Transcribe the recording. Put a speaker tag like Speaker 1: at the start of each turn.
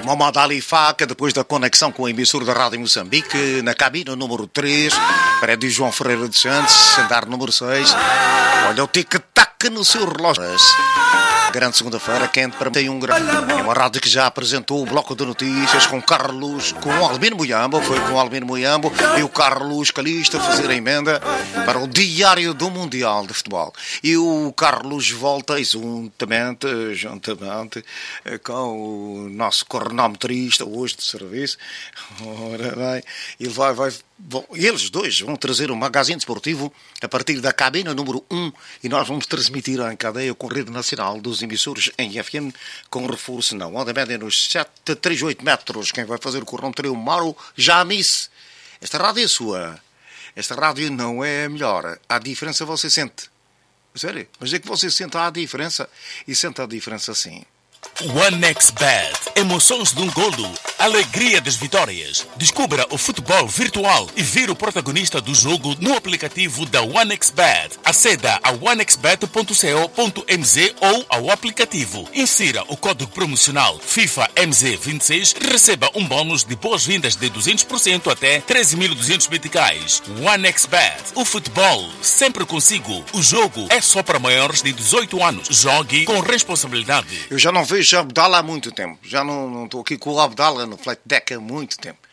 Speaker 1: Mohamed Ali Faca, depois da conexão com a emissora da Rádio Moçambique, na cabina número 3, prédio João Ferreira dos Santos, andar número 6. Olha o tic-tac no seu relógio. Grande segunda-feira, quente para tem um grande. É uma rádio que já apresentou o bloco de notícias com Carlos, com o Albino Muyambo, foi com o Albino Muyambo e o Carlos Calista fazer a emenda para o Diário do Mundial de Futebol. E o Carlos volta juntamente com o nosso cronometrista hoje de serviço. Ora bem, ele bom, eles dois vão trazer um magazine desportivo a partir da cabina número 1 e nós vamos transmitir em cadeia com a rede nacional dos emissores em FM com reforço na onda média nos 738 metros. Quem vai fazer o cronômetro é o Mauro Jamis. Esta rádio é sua. Esta rádio não é a melhor. A diferença você sente. Sério? Mas é que você sente a diferença e sente a diferença sim.
Speaker 2: OneXBet. Emoções de um golo. Alegria das vitórias. Descubra o futebol virtual e vire o protagonista do jogo no aplicativo da OneXBet. Aceda a onexbet.co.mz ou ao aplicativo. Insira o código promocional FIFA MZ26 e receba um bônus de boas-vindas de 200% até 13.200 meticais. OneXBet. O futebol sempre consigo. O jogo é só para maiores de 18 anos. Jogue com responsabilidade.
Speaker 1: Eu já não vejo Abdallah há muito tempo. Já não estou aqui com o Abdallah no flight deck há muito tempo.